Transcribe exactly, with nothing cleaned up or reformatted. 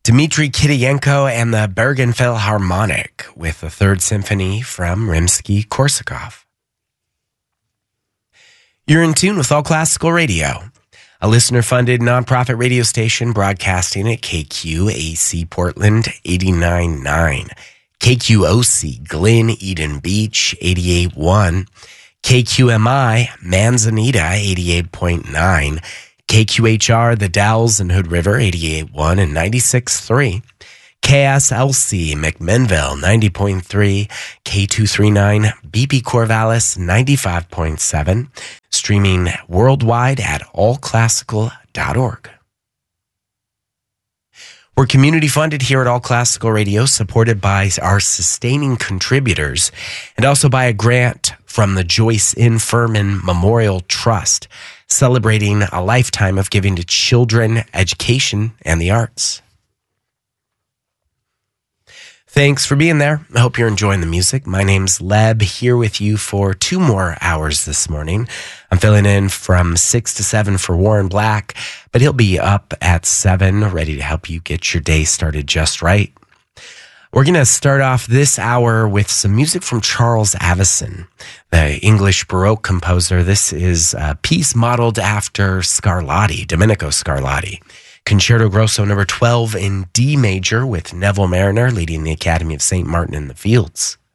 Dmitry Kiriyenko and the Bergen Philharmonic with the Third Symphony from Rimsky-Korsakov. You're in tune with All Classical Radio, a listener-funded nonprofit radio station broadcasting at K Q A C Portland eighty-nine point nine, K Q O C Glen Eden Beach eighty-eight point one, K Q M I Manzanita eighty-eight point nine, K Q H R The Dalles and Hood River eighty-eight point one and ninety-six point three, K S L C McMinnville ninety point three, K two thirty-nine B P Corvallis ninety-five point seven, streaming worldwide at all classical dot org. We're community funded here at All Classical Radio, supported by our sustaining contributors and also by a grant from the Joyce N. Furman Memorial Trust, celebrating a lifetime of giving to children, education, and the arts. Thanks for being there. I hope you're enjoying the music. My name's Leb, here with you for two more hours this morning. I'm filling in from six to seven for Warren Black, but he'll be up at seven, ready to help you get your day started just right. We're going to start off this hour with some music from Charles Avison, the English Baroque composer. This is a piece modeled after Scarlatti, Domenico Scarlatti. Concerto Grosso number twelve in D major with Neville Mariner leading the Academy of Saint Martin in the Fields.